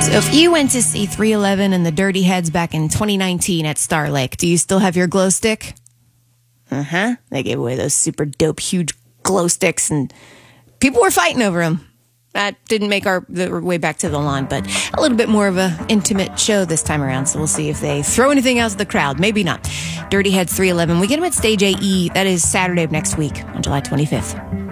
So if you went to see 311 and the Dirty Heads back in 2019 at Star Lake, do you still have your glow stick? They gave away those super dope, huge glow sticks, and people were fighting over them. That didn't make our way back to the lawn, but a little bit more of an intimate show this time around, so we'll see if they throw anything else at the crowd. Maybe not. Dirty Heads 311. We get them at Stage AE. That is Saturday of next week on July 25th.